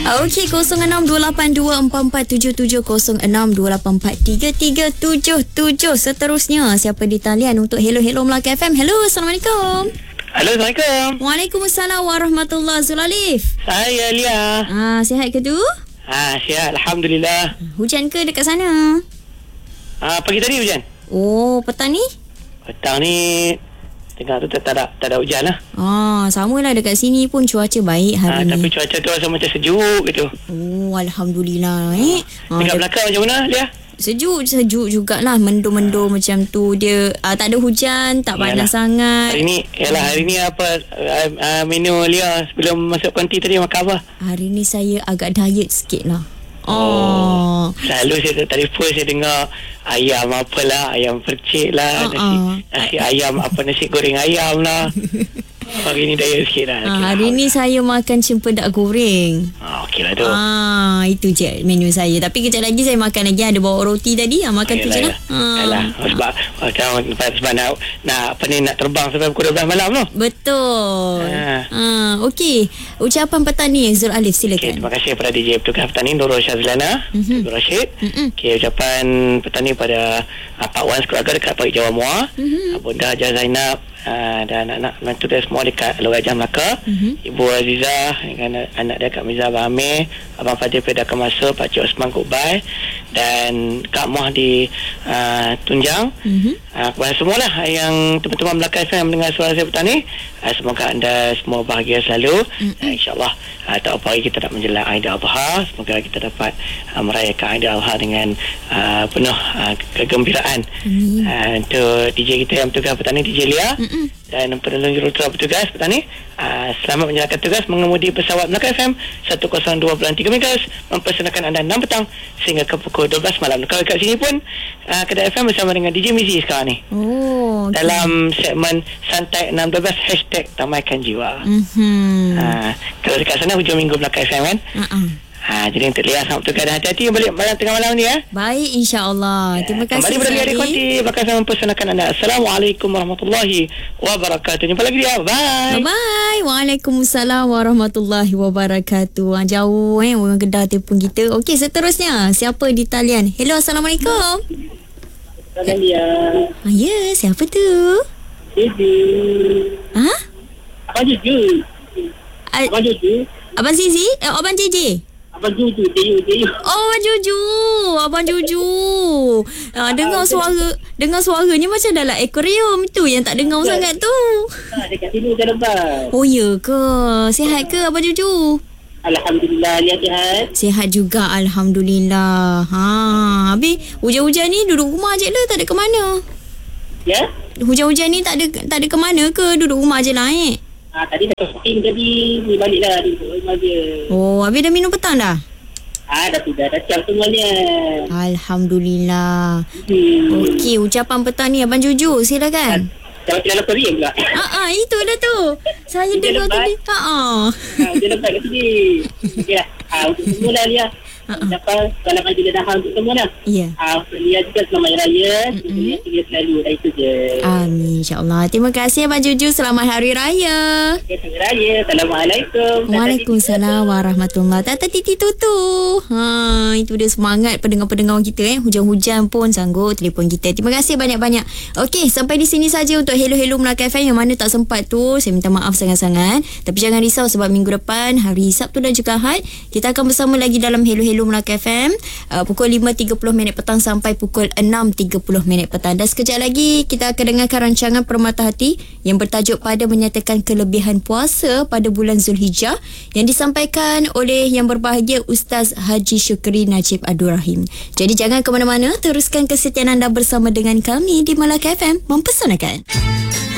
Okey, 0628244777, 0628433377. Seterusnya, siapa di talian untuk Hello Melaka FM? Hello, Assalamualaikum. Halo, Assalamualaikum. Waalaikumsalam warahmatullahi. Zulalif. Saya Lia. Sihat ke tu? Sihat, Alhamdulillah. Hujan ke dekat sana? Pagi tadi hujan. Oh, petang ni? Petang ni tengah tu tak ada hujan lah. Samalah dekat sini pun cuaca baik hari ni. Tapi cuaca tu rasa macam sejuk gitu. Oh, Alhamdulillah. Dekat belakang macam mana, Lia? Sejuk jugalah, mendung-mendung macam tu. Dia tak ada hujan, tak panas sangat. Hari ni apa menu Lia sebelum masuk konti tadi makan apa? Hari ni saya agak diet sikit lah. Selalu saya telefon, saya dengar ayam apalah, ayam percik lah, nasi ayam apa, nasi goreng ayam lah. Hari ni diet sikit lah. Hari ni saya makan cempedak goreng. Okey lah tu. Itu je menu saya. Tapi kejap lagi saya makan lagi. Ada bawa roti tadi. Makan tu je lah. Sebab nak terbang sampai pukul 12 malam tu. Betul. Okey. Ucapan petang ni, Zul Alif, silakan. Terima kasih kepada DJ Petugas Petang ni, Nurul Syazlana, Abdul Rashid. Ucapan petang ni pada Pak Wan sekeluarga dekat Pagi Jawa Muar, Bunda Hajar Zainab, dan anak-anak menantu dia semua dekat Luar Gajah Melaka, Ibu Azizah dengan anak dia Kak Miza Abang Amir, Abang Fadil Pedah Kemasa, Pak Cik Osman Kubai, dan Kak Moh di Tunjang. Kepada semualah yang teman-teman Melaka FM mendengar suara saya petang ni, semoga anda semua bahagia selalu. InsyaAllah tak apa lagi kita nak menjelang Aidil-Adha. Semoga kita dapat merayakan Aidil-Adha dengan penuh kegembiraan. Untuk DJ kita yang bertugas petang ni, DJ Lia, dan penolong juruterang petugas petang ni, selamat menjalankan tugas mengemudi pesawat Melaka FM 102.3 MHz, mempersembahkan anda 6 petang sehingga ke pukul 12 malam. Kalau kat sini pun Kedai FM bersama dengan DJ Mizi sekarang ni. Dalam segmen Santai 612 #Damaikan Jiwa. Kalau dekat sana hujung minggu Melaka FM kan. Jadi untuk Lia sama bertugas dan hati-hati balik malam tengah malam ni ya. Baik, insya-Allah. Terima kasih. Kembali berada di konti Melaka FM mempersembahkan anda. Assalamualaikum warahmatullahi wabarakatuh. Jumpa lagi dia. Bye. Bye. Waalaikumsalam warahmatullahi wabarakatuh. Jauh orang Kedah telefon kita. Okey, seterusnya siapa di talian? Hello, Assalamualaikum. Ya, siapa tu? Abang Juju. Abang Juju. Abang Zizi? Abang JJ? Abang Juju. Oh, Abang Juju. Dengar suaranya macam dalam akuarium tu yang tak dengar sangat tu. Dekat sini hujan lebat. Oh, ya ke? Sihat ke Abang Juju? Alhamdulillah, Lia sihat. Sihat juga, Alhamdulillah. Habis hujan-hujan ni duduk rumah je lah, tak ada ke mana? Ya? Hujan-hujan ni tak ada ke mana ke? Duduk rumah je lah tadi dah shopping tadi, ni balik dah di rumah dia. Oh, habis dah minum petang dah? Dah siap semuanya. Alhamdulillah. Okey, ucapan petang ni Abang Juju, silakan. Jangan terlalu korea pula. Itu dah tu. Saya dengar tadi. Dia lepas kat sini. Okeylah. Untuk semua dah Lia. Dapat salam Aidiladha untuk semua dah. Ya. Untuk Lia juga selamat raya. Lia selalu. Itu je. Amin, insyaAllah. Terima kasih Abang Juju. Selamat Hari Raya. Selamat Raya. Assalamualaikum. Waalaikumsalam warahmatullahi. Tata titi tutu. Itu dia semangat pendengar-pendengar kita. Hujan-hujan pun sanggup telefon kita. Terima kasih banyak-banyak. Okey, sampai di sini saja untuk Hello Melaka FM. Yang mana tak sempat tu, saya minta maaf sangat-sangat. Tapi jangan risau sebab minggu depan, hari Sabtu dan juga Ahad, kita akan bersama lagi dalam Hello Melaka FM pukul 5.30 petang sampai pukul 6.30 petang. Dan sekejap lagi kita akan dengarkan rancangan Permata Hati yang bertajuk pada menyatakan kelebihan puasa pada bulan Zulhijjah yang disampaikan oleh yang berbahagia Ustaz Haji Syukri Najib Abdul Rahim. Jadi jangan ke mana-mana, teruskan kesetiaan anda bersama dengan kami di Melaka FM mempersanakan.